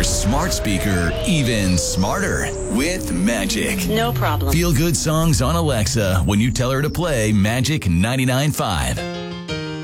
your smart speaker even smarter with Magic. No problem. Feel good songs on Alexa when you tell her to play Magic 99.5.